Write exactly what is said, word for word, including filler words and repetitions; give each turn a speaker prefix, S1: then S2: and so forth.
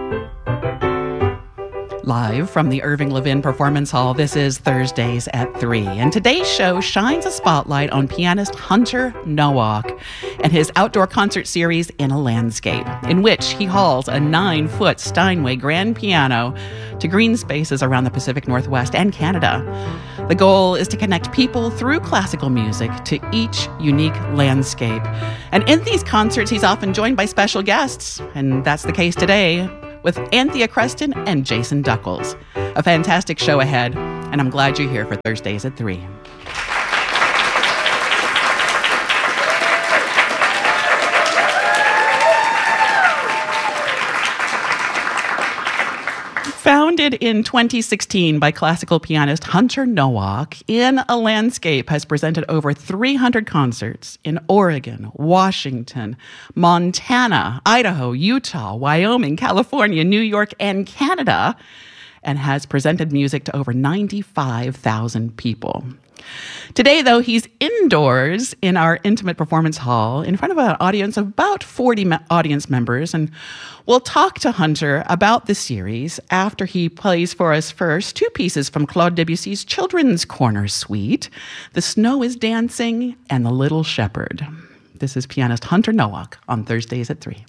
S1: Live from the Irving Levin Performance Hall, this is Thursdays at three. And today's show shines a spotlight on pianist Hunter Nowak and his outdoor concert series, In a Landscape, in which he hauls a nine-foot Steinway grand piano to green spaces around the Pacific Northwest and Canada. The goal is to connect people through classical music to each unique landscape. And in these concerts, he's often joined by special guests, and that's the case today with Anthea Creston and Jason Duckles. A fantastic show ahead, and I'm glad you're here for Thursdays at three. Founded in twenty sixteen by classical pianist Hunter Nowak, In a Landscape has presented over three hundred concerts in Oregon, Washington, Montana, Idaho, Utah, Wyoming, California, New York, and Canada, and has presented music to over ninety-five thousand people. Today, though, he's indoors in our intimate performance hall in front of an audience of about forty me- audience members, and we'll talk to Hunter about the series after he plays for us first two pieces from Claude Debussy's Children's Corner Suite, The Snow is Dancing and The Little Shepherd. This is pianist Hunter Nowak on Thursdays at three.